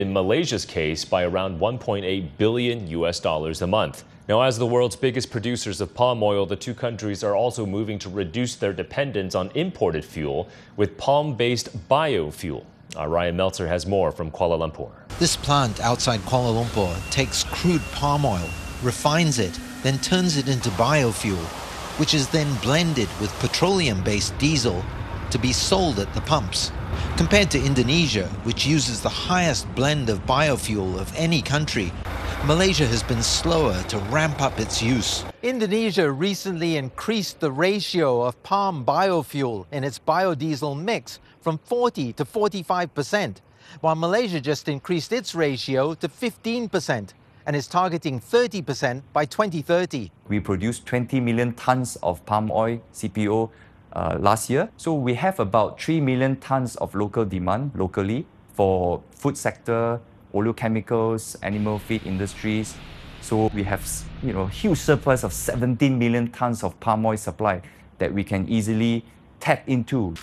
In Malaysia's case, by around 1.8 billion US dollars a month. Now, as the world's biggest producers of palm oil, the two countries are also moving to reduce their dependence on imported fuel with palm-based biofuel. Ryan Meltzer has more from Kuala Lumpur. This plant outside Kuala Lumpur takes crude palm oil, refines it, then turns it into biofuel, which is then blended with petroleum-based diesel to be sold at the pumps. Compared to Indonesia, which uses the highest blend of biofuel of any country, Malaysia has been slower to ramp up its use. Indonesia recently increased the ratio of palm biofuel in its biodiesel mix from 40 to 45%, while Malaysia just increased its ratio to 15% and is targeting 30% by 2030. We produced 20 million tons of palm oil, CPO, last year. So we have about 3 million tons of local demand locally for food sector, oleochemicals, animal feed industries. So we have, huge surplus of 17 million tons of palm oil supply that we can easily tap into.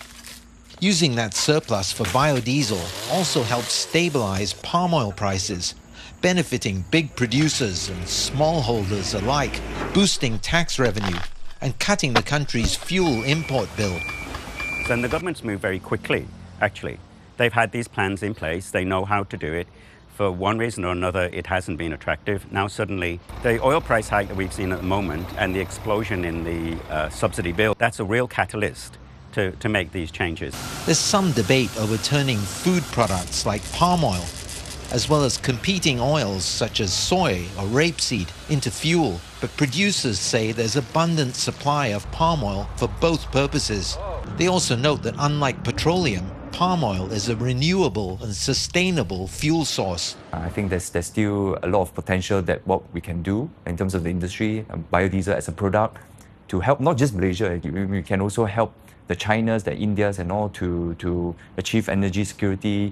Using that surplus for biodiesel also helps stabilize palm oil prices, benefiting big producers and smallholders alike, boosting tax revenue and cutting the country's fuel import bill. And the government's moved very quickly, actually. They've had these plans in place, they know how to do it. For one reason or another, it hasn't been attractive. Now suddenly, the oil price hike that we've seen at the moment and the explosion in the subsidy bill, that's a real catalyst to make these changes. There's some debate over turning food products like palm oil, as well as competing oils such as soy or rapeseed, into fuel. But producers say there's abundant supply of palm oil for both purposes. They also note that unlike petroleum, palm oil is a renewable and sustainable fuel source. I think there's still a lot of potential that what we can do in terms of the industry, biodiesel as a product, to help not just Malaysia, we can also help the Chinas, the Indias and all to achieve energy security,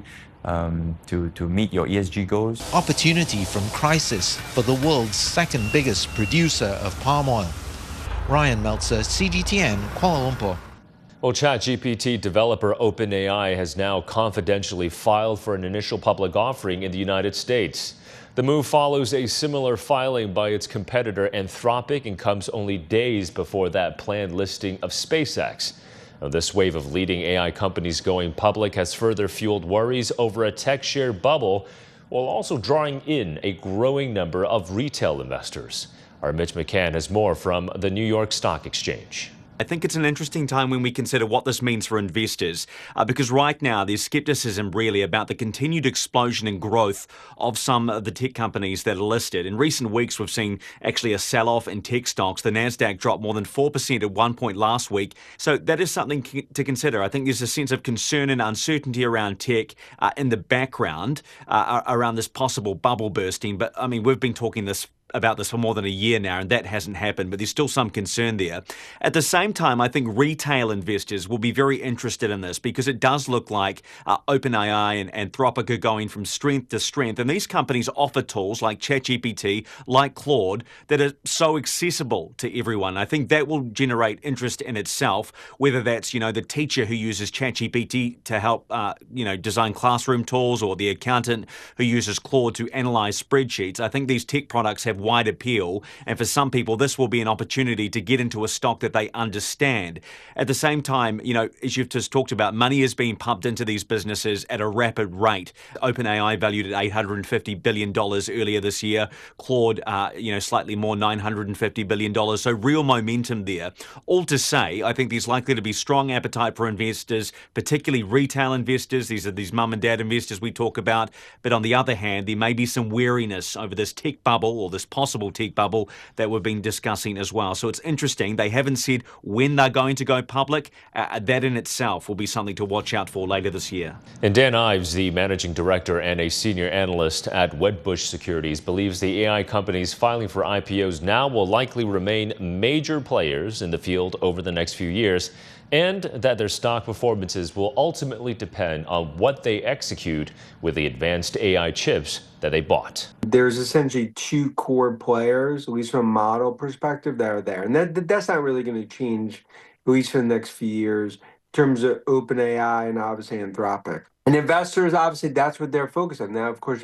to meet your ESG goals. Opportunity from crisis for the world's second biggest producer of palm oil. Ryan Meltzer, CGTN, Kuala Lumpur. Well, ChatGPT developer OpenAI has now confidentially filed for an initial public offering in the United States. The move follows a similar filing by its competitor Anthropic and comes only days before that planned listing of SpaceX. Now, this wave of leading AI companies going public has further fueled worries over a tech share bubble, while also drawing in a growing number of retail investors. Our Mitch McCann has more from the New York Stock Exchange. I think it's an interesting time when we consider what this means for investors, because right now there's skepticism really about the continued explosion and growth of some of the tech companies that are listed. In recent weeks, we've seen actually a sell-off in tech stocks. The Nasdaq dropped more than 4% at one point last week. So that is something to consider. I think there's a sense of concern and uncertainty around tech in the background around this possible bubble bursting. But I mean, we've been talking about this for more than a year now, and that hasn't happened, but there's still some concern there. At the same time, I think retail investors will be very interested in this because it does look like OpenAI and Anthropic are going from strength to strength, and these companies offer tools like ChatGPT, like Claude, that are so accessible to everyone. I think that will generate interest in itself, whether that's, the teacher who uses ChatGPT to help, design classroom tools, or the accountant who uses Claude to analyze spreadsheets. I think these tech products have wide appeal, and for some people this will be an opportunity to get into a stock that they understand. At the same time, as you've just talked about, money is being pumped into these businesses at a rapid rate. OpenAI valued at $850 billion earlier this year. Claude, slightly more, $950 billion. So real momentum there. All to say, I think there's likely to be strong appetite for investors, particularly retail investors. These are these mum and dad investors we talk about. But on the other hand, there may be some wariness over this tech bubble, or this possible tech bubble that we've been discussing as well. So it's interesting. They haven't said when they're going to go public. That in itself will be something to watch out for later this year. And Dan Ives, the managing director and a senior analyst at Wedbush Securities, believes the AI companies filing for IPOs now will likely remain major players in the field over the next few years, and that their stock performances will ultimately depend on what they execute with the advanced AI chips that they bought. There's essentially two core players, at least from a model perspective, that are there. And that's not really going to change, at least for the next few years, in terms of OpenAI and obviously Anthropic. And investors, obviously, that's what they're focused on. Now, of course,